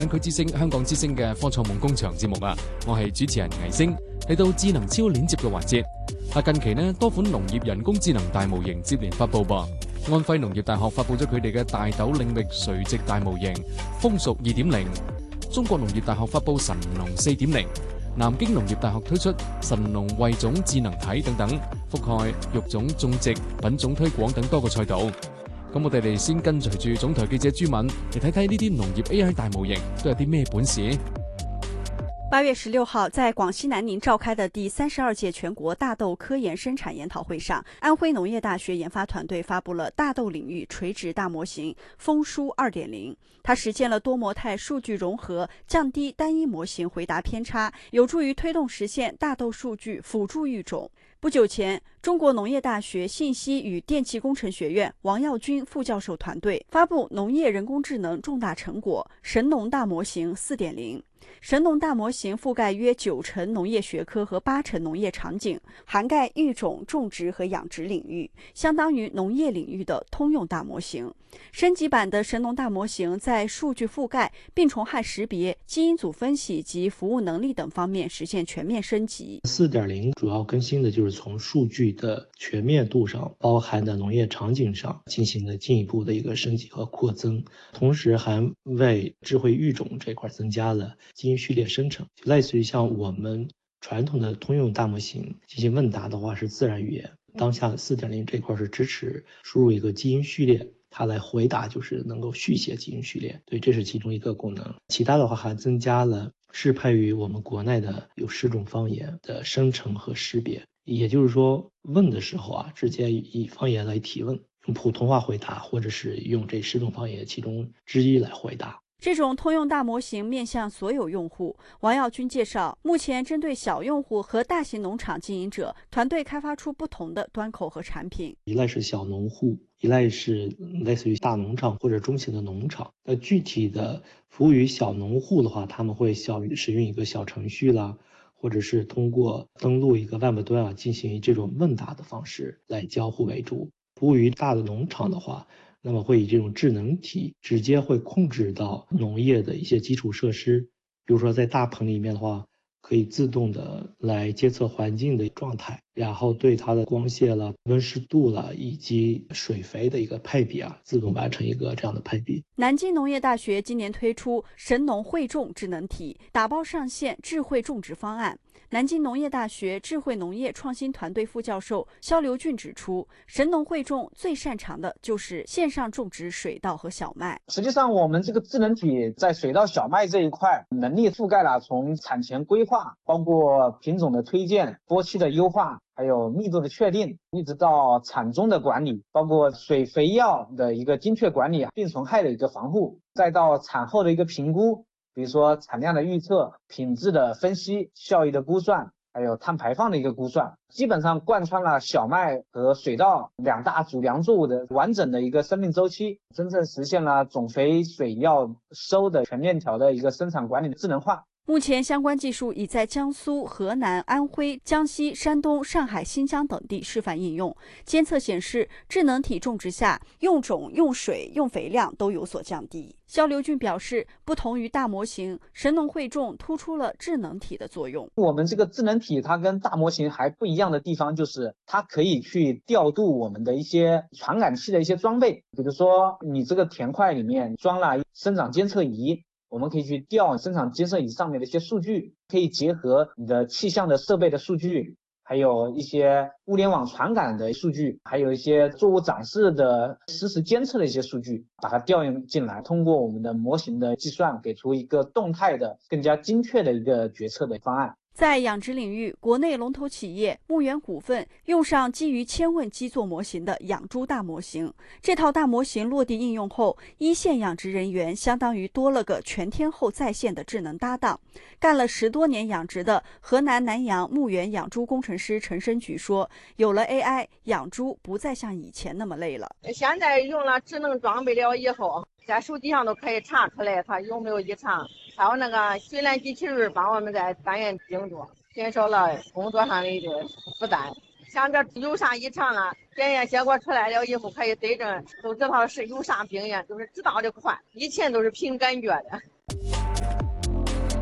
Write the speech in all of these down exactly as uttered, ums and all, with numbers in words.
區之聲、香港之聲嘅科創夢工場節目啊，我係主持人倪星，嚟到智能超鏈接嘅環節。啊，近期呢多款農業人工智能大模型接連發布噃。安徽農業大學發布咗佢哋嘅大豆領域垂直大模型豐熟二點零，中國農業大學發布神農四點零，南京農業大學推出神農惠種智能體等等，覆蓋育種、種植、品種推廣等多個賽道。咁我哋嚟先跟隨住總台記者朱敏嚟睇睇呢啲農業 A I 大模型都有啲咩本事。 八月十六號，在廣西南寧召開的第三十二屆全國大豆科研生產研討會上，安徽農業大學研發團隊發布了大豆領域垂直大模型豐舒二點零，它實現了多模態數據融合，降低單一模型回答偏差，有助於推動實現大豆數據輔助育種。不久前，中國農業大學信息與電氣工程學院王耀軍副教授團隊發布農業人工智能重大成果神農大模型四點零。神農大模型覆蓋約九成農業學科和八成農業場景，涵蓋育種、種植和養殖領域，相當於農業領域的通用大模型。升級版的神農大模型在數據覆蓋、病蟲害識別、基因組分析及服務能力等方面實現全面升級。 四點零主要更新的就是從數據的全面度上，包含的農業場景上進行了進一步的一個升級和擴增，同時還為智慧育種這塊增加了基因序列生成，類似於像我們傳統的通用大模型進行問答的話是自然語言，當下四點零這塊是支持輸入一個基因序列，它來回答就是能夠續寫基因序列，對，這是其中一個功能。其他的話還增加了適配於我們國內的有十種方言的生成和識別，也就是說問的時候啊，直接以方言來提問，用普通話回答，或者是用這十種方言其中之一來回答。 這種通用大模型面向所有用戶。王耀軍介紹，目前針對小用戶和大型農場經營者，團隊開發出不同的端口和產品。 一類是小農戶，一類是類似於大農場或者中型的農場。那具體的服務於小農戶的話，他們會小使用一個小程序啦，或者是通過登錄一個 web 端啊，進行這種問答的方式來交互為主。服務於大的農場的話，那麼會以這種智能體直接會控制到農業的一些基礎設施，比如說在大棚裡面的話，可以自動的來監測環境的狀態，然後對它的光線啦、溫濕度啦以及水肥的一個配比啊，自動完成一個這樣的配比。 南京農業大學今年推出神農惠種智能體，打包上線智慧種植方案。南京農業大學智慧農業創新團隊副教授肖留俊指出，神農惠種最擅長的就是線上種植水稻和小麥。 實際上，我們這個智能體在水稻、小麥這一塊能力覆蓋了從產前規劃，包括品種的推薦、播期的優化，還有密度的確定，一直到產中的管理，包括水肥藥的一個精確管理、病蟲害的一個防護，再到產後的一個評估。比如說產量的預測、品質的分析、效益的估算，還有碳排放的一個估算，基本上貫穿了小麥和水稻兩大主糧作物的完整的一個生命週期，真正實現了種肥、水藥、收的全鏈條的一個生產管理的智能化。 目前相關技術已在江蘇、河南、安徽、江西、山東、上海、新疆等地示範應用。監測顯示，智能體種植下用種、用水、用肥量都有所降低。肖留俊表示，不同於大模型，神農惠種突出了智能體的作用。 我們這個智能體它跟大模型還不一樣的地方，就是它可以去調度我們的一些傳感器的一些裝備，比如說你這個田塊裡面裝了生長監測儀，我們可以去調生產監測儀上面的一些數據，可以結合你的氣象的設備的數據，還有一些物聯網傳感的數據，還有一些作物長勢的實時監測的一些數據，把它調用進來，通過我們的模型的計算，給出一個動態的、更加精確的一個決策的方案。 在養殖領域，國內龍頭企業牧原股份用上基於千問基座模型的養豬大模型。這套大模型落地應用後，一線養殖人員相當於多了個全天候在線的智能搭檔。幹了十多年養殖的河南南陽牧原養豬工程師陳申菊說，有了 A I， 養豬不再像以前那麼累了。 現在用了智能裝備了以後，在手機上都可以查出來它有沒有異常，還有那個水瀾機器人幫我們在單元精度，減少了工作上的一個負擔。像這有啥異常了，檢驗結果出來了以後可以對症，都知道是有啥病原，就是知道的快，以前都是憑感覺的。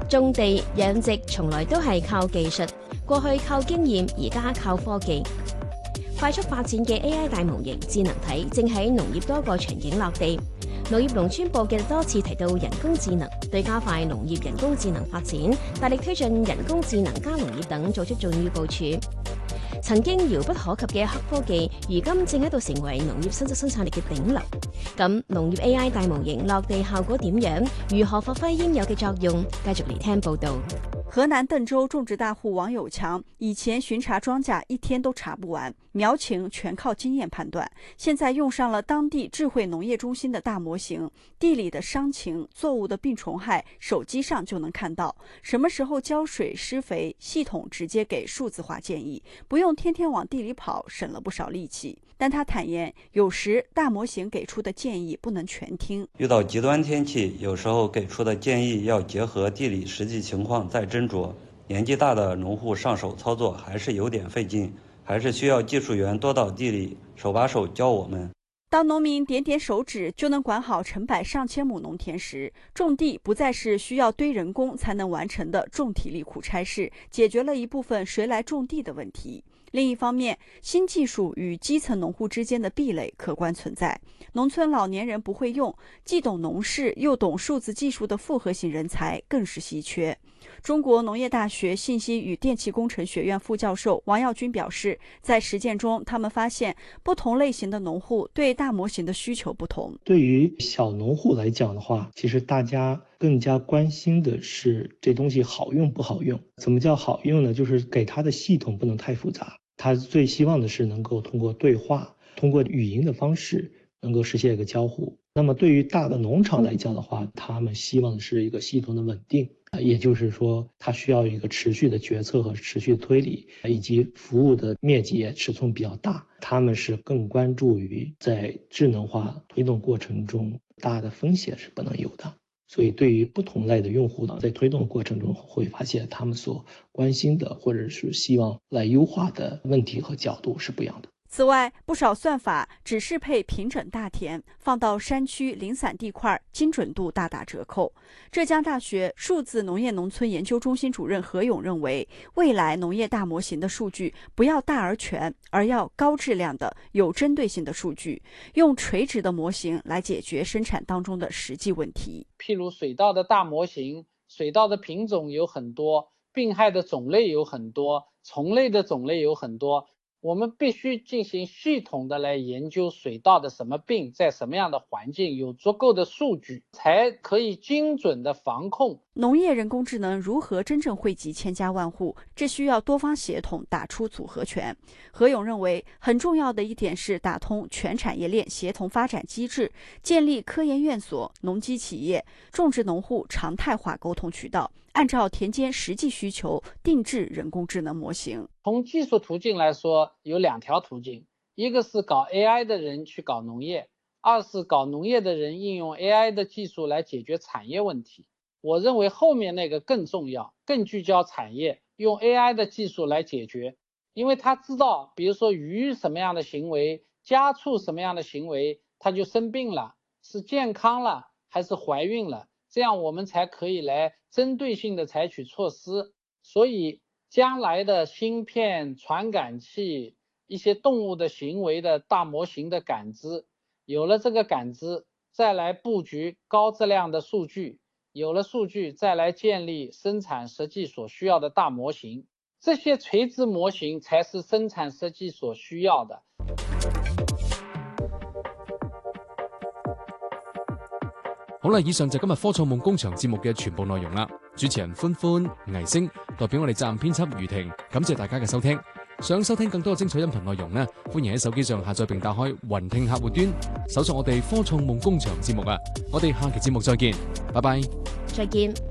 種地、養殖從來都係靠技術，過去靠經驗，而家靠科技。快速發展嘅 A I 大模型智能體正喺農業多個場景落地。農業農村部嘅多次提到人工智能，對加快農業人工智能發展，大力推進人工智能加農業等做出重要部署。曾經遙不可及嘅黑科技，如今正喺度成為農業新質生產力嘅頂流。咁農業 A I 大模型落地效果點樣？如何發揮應有嘅作用？繼續嚟聽報道。 河南鄧州種植大戶王有強以前巡查莊稼一天都查不完，苗情全靠經驗判斷。現在用上了當地智慧農業中心的大模型，地裡的傷情、作物的病蟲害，手機上就能看到。什麼時候澆水施肥，系統直接給數字化建議，不用天天往地裡跑，省了不少力氣。但他坦言，有時大模型給出的建議不能全聽。 遇到極端天氣，有時候給出的建議要結合地理實際情況再斟酌。年紀大的農戶上手操作還是有點費勁，還是需要技術員多到地裡手把手教我們。 當農民點點手指就能管好成百上千畝農田時，種地不再是需要堆人工才能完成的重體力苦差事，解決了一部分誰來種地的問題。另一方面，新技術與基層農戶之間的壁壘客觀存在。農村老年人不會用，既懂農事又懂數字技術的複合型人才更是稀缺。中國農業大學信息與電氣工程學院副教授王耀軍表示，在實踐中，他們發現不同類型的農戶對大模型的需求不同。 對於小農戶來講的話，其實大家更加關心的是這東西好用不好用。怎麼叫好用呢？就是給它的系統不能太複雜。他最希望的是能夠通過對話，通過語音的方式能夠實現一個交互。那麼對於大的農場來講的話，他們希望的是一個系統的穩定，也就是說，它需要一個持續的決策和持續的推理，以及服務的面積也尺寸比較大。他們是更關注於在智能化推動過程中，大的風險是不能有的。所以對於不同類的用戶呢，在推動過程中會發現他們所關心的或者是希望來優化的問題和角度是不一樣的。 此外，不少算法只適配平整大田，放到山區零散地塊，精準度大打折扣。浙江大學數字農業農村研究中心主任何勇認為，未來農業大模型的數據不要大而全，而要高質量的、有針對性的數據，用垂直的模型來解決生產當中的實際問題。 譬如水稻的大模型，水稻的品種有很多，病害的種類有很多，蟲類的種類有很多。我們必須進行系統的來研究水稻的什麼病，在什麼樣的環境，有足夠的數據，才可以精準的防控。 農業人工智能如何真正惠及千家萬戶，這需要多方協同打出組合拳。何勇認為，很重要的一點是打通全產業鏈協同發展機制，建立科研院所、農機企業、種植農戶常態化溝通渠道，按照田間實際需求定制人工智能模型。 從技術途徑來說，有兩條途徑，一個是搞 A I 的人去搞農業，二是搞農業的人應用 A I 的技術來解決產業問題。我認為後面那個更重要，更聚焦產業，用 A I 的技術來解決，因為他知道，比如說魚什麼樣的行為，家畜什麼樣的行為，它就生病了，是健康了還是懷孕了，這樣我們才可以來針對性的採取措施。所以將來的芯片、傳感器、一些動物的行為的大模型的感知，有了這個感知，再來布局高質量的數據，有了數據再來建立生產設計所需要的大模型，這些垂直模型才是生產設計所需要的。 好啦，以上就今日科創夢工場節目嘅全部內容啦。主持人歡歡、倪星代表我哋責任編輯余婷，感謝大家嘅收聽。想收聽更多嘅精彩音頻內容呢，歡迎喺手機上下載並打開雲聽客戶端，搜索我哋科創夢工場節目啊！我哋下期節目再見，拜拜， 再見。